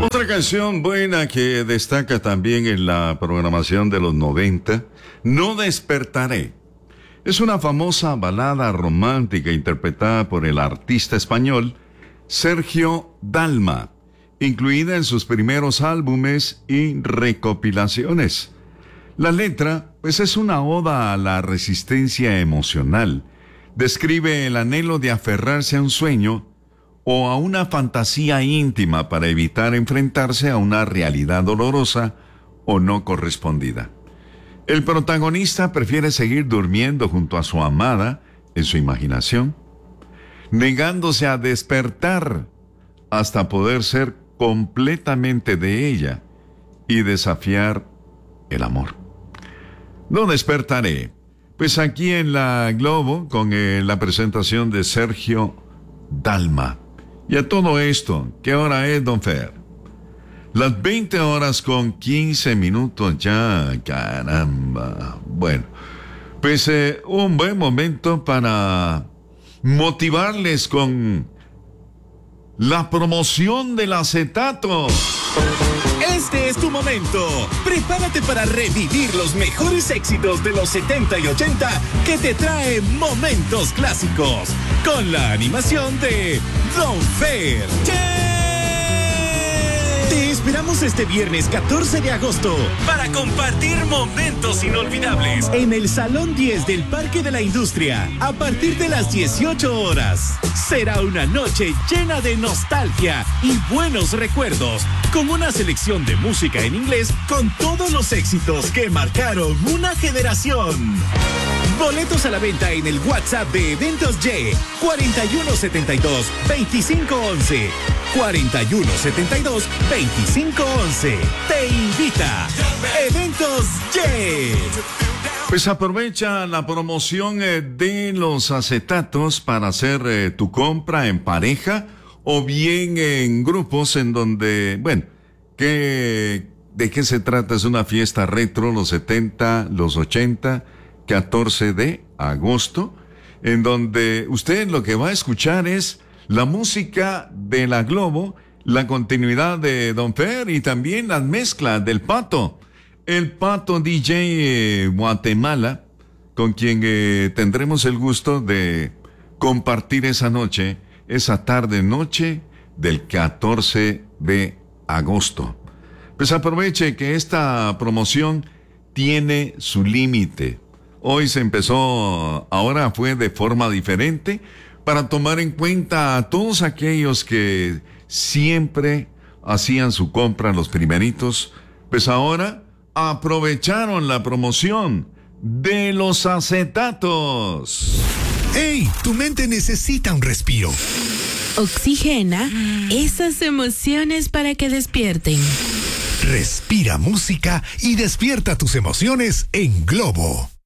Otra canción buena que destaca también en la programación de los 90, No despertaré. Es una famosa balada romántica interpretada por el artista español Sergio Dalma, incluida en sus primeros álbumes y recopilaciones. La letra, pues, es una oda a la resistencia emocional. Describe el anhelo de aferrarse a un sueño o a una fantasía íntima para evitar enfrentarse a una realidad dolorosa o no correspondida. El protagonista prefiere seguir durmiendo junto a su amada en su imaginación, negándose a despertar hasta poder ser completamente de ella y desafiar el amor. No despertaré, pues aquí en la Globo con la presentación de Sergio Dalma. Y a todo esto, ¿qué hora es, don Fer? Las 20 horas con 15 minutos ya, caramba. Bueno, pues un buen momento para motivarles con la promoción del acetato. Este es tu momento. Prepárate para revivir los mejores éxitos de los 70 y 80 que te trae Momentos Clásicos con la animación de Don Fer. Te esperamos este viernes 14 de agosto para compartir momentos inolvidables en el Salón 10 del Parque de la Industria a partir de las 18 horas. Será una noche llena de nostalgia y buenos recuerdos, con una selección de música en inglés con todos los éxitos que marcaron una generación. Boletos a la venta en el WhatsApp de Eventos Y 4172-2511. 4172-2511. Te invita Eventos Y. Pues aprovecha la promoción de los acetatos para hacer tu compra en pareja o bien en grupos en donde, bueno, ¿de qué se trata? Es una fiesta retro, los 70, los 80, 14 de agosto, en donde usted lo que va a escuchar es la música de la Globo, la continuidad de Don Fer y también las mezclas del Pato. El Pato DJ Guatemala, con quien tendremos el gusto de compartir esa noche, esa tarde-noche del 14 de agosto. Pues aproveche que esta promoción tiene su límite. Hoy se empezó, ahora fue de forma diferente, para tomar en cuenta a todos aquellos que siempre hacían su compra los primeritos, pues ahora aprovecharon la promoción de los acetatos. ¡Hey! Tu mente necesita un respiro. Oxigena esas emociones para que despierten. Respira música y despierta tus emociones en Globo.